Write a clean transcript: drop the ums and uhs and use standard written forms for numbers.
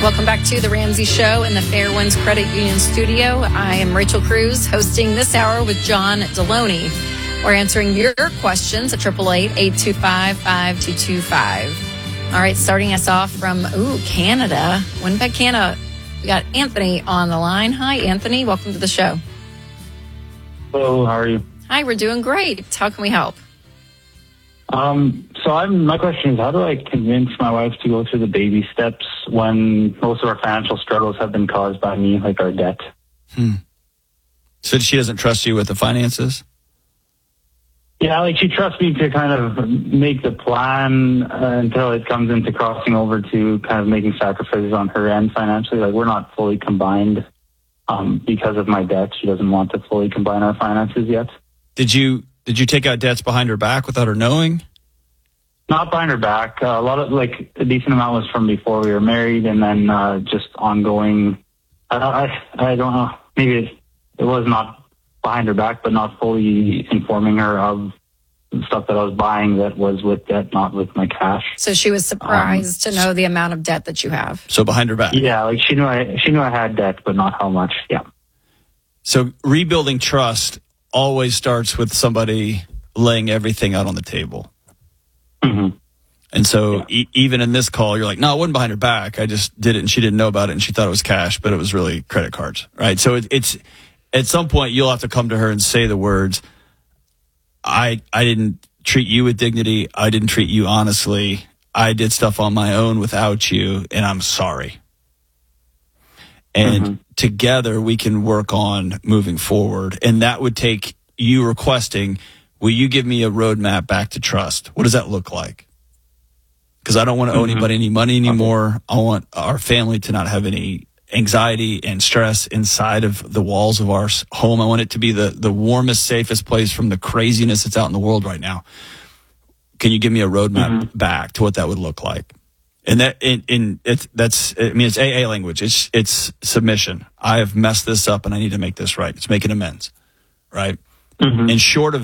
Welcome back to The Ramsey Show in the Fairwinds Credit Union studio. I am Rachel Cruz, hosting this hour with John Deloney. We're answering your questions at 888-825-5225. All right, starting us off from, Canada. Winnipeg, Canada. We got Anthony on the line. Hi, Anthony. Welcome to the show. Hello, how are you? Hi, we're doing great. How can we help? My question is, how do I convince my wife to go through the baby steps when most of our financial struggles have been caused by me, like our debt? So she doesn't trust you with the finances? Yeah, like she trusts me to kind of make the plan until it comes into crossing over to kind of making sacrifices on her end financially. Like we're not fully combined because of my debt. She doesn't want to fully combine our finances yet. Did you take out debts behind her back without her knowing? Not behind her back. A lot of a decent amount was from before we were married, and then just ongoing. I don't know. Maybe it was not behind her back, but not fully informing her of stuff that I was buying that was with debt, not with my cash. So she was surprised to know the amount of debt that you have. So behind her back. Yeah, like she knew I had debt, but not how much. Yeah. So rebuilding trust always starts with somebody laying everything out on the table. Mm-hmm. And so even in this call, you're like, no, it wasn't behind her back. I just did it and she didn't know about it and she thought it was cash, but it was really credit cards, right? So it's at some point you'll have to come to her and say the words, I didn't treat you with dignity. I didn't treat you honestly. I did stuff on my own without you, and I'm sorry. And together we can work on moving forward. And that would take you requesting, will you give me a roadmap back to trust? What does that look like? Because I don't want to owe anybody any money anymore. I want our family to not have any anxiety and stress inside of the walls of our home. I want it to be the warmest, safest place from the craziness that's out in the world right now. Can you give me a roadmap back to what that would look like? And it's AA language. It's submission. I have messed this up and I need to make this right. It's making amends, right? And short of